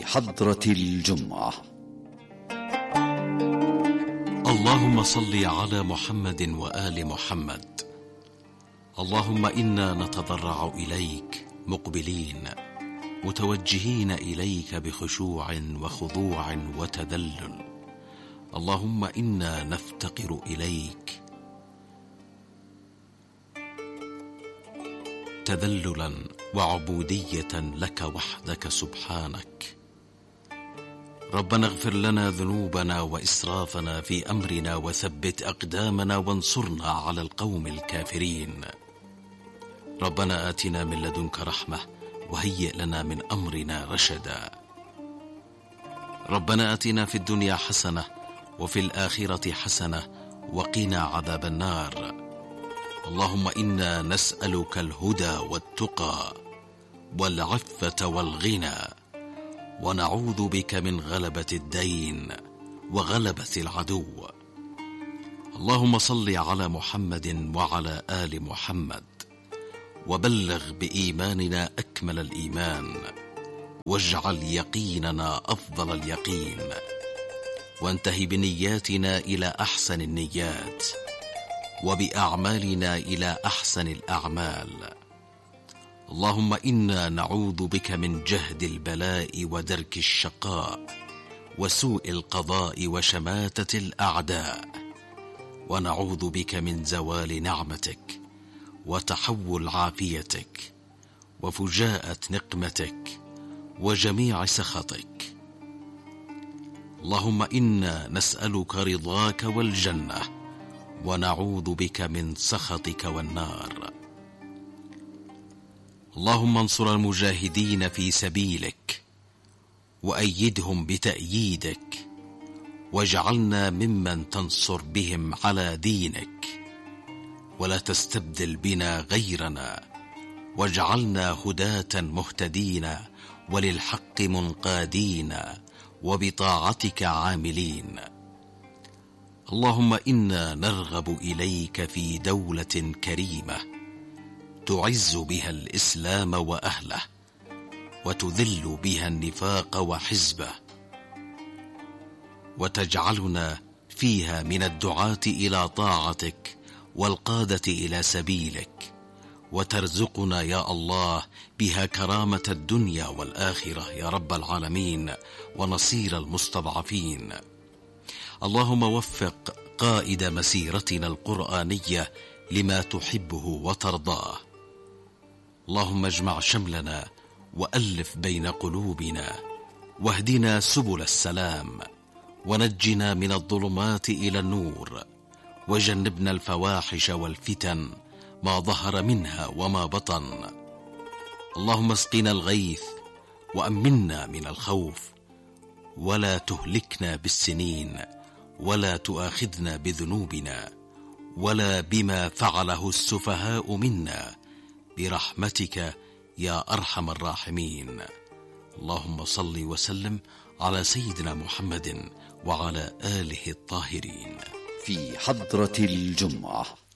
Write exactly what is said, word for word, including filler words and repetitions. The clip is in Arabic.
حضرة الجمعة. اللهم صل على محمد وآل محمد. اللهم إنا نتضرع إليك مقبلين متوجهين إليك بخشوع وخضوع وتذلل. اللهم إنا نفتقر إليك تذللا وعبودية لك وحدك سبحانك. ربنا اغفر لنا ذنوبنا وإسرافنا في أمرنا وثبت أقدامنا وانصرنا على القوم الكافرين. ربنا آتنا من لدنك رحمة وهيئ لنا من أمرنا رشدا. ربنا آتنا في الدنيا حسنة وفي الآخرة حسنة وقنا عذاب النار. اللهم إنا نسألك الهدى والتقى والعفة والغنى، ونعوذ بك من غلبة الدين وغلبة العدو. اللهم صل على محمد وعلى آل محمد، وبلغ بإيماننا أكمل الإيمان، واجعل يقيننا أفضل اليقين، وانتهي بنياتنا إلى أحسن النيات، وبأعمالنا إلى أحسن الأعمال. اللهم إنا نعوذ بك من جهد البلاء ودرك الشقاء وسوء القضاء وشماتة الأعداء، ونعوذ بك من زوال نعمتك وتحول عافيتك وفجاءة نقمتك وجميع سخطك. اللهم إنا نسألك رضاك والجنة، ونعوذ بك من سخطك والنار. اللهم انصر المجاهدين في سبيلك وأيدهم بتأييدك، واجعلنا ممن تنصر بهم على دينك، ولا تستبدل بنا غيرنا، واجعلنا هداة مهتدين وللحق منقادين وبطاعتك عاملين. اللهم إنا نرغب إليك في دولة كريمة تعز بها الإسلام وأهله، وتذل بها النفاق وحزبه، وتجعلنا فيها من الدعاة إلى طاعتك والقادة إلى سبيلك، وترزقنا يا الله بها كرامة الدنيا والآخرة يا رب العالمين، ونصير المستضعفين. اللهم وفق قائد مسيرتنا القرآنية لما تحبه وترضاه. اللهم اجمع شملنا وألف بين قلوبنا، واهدنا سبل السلام، ونجنا من الظلمات إلى النور، وجنبنا الفواحش والفتن ما ظهر منها وما بطن. اللهم اسقنا الغيث وأمنا من الخوف، ولا تهلكنا بالسنين، ولا تؤاخذنا بذنوبنا ولا بما فعله السفهاء منا، برحمتك يا أرحم الراحمين. اللهم صل وسلم على سيدنا محمد وعلى آله الطاهرين. في حضرة الجمعة.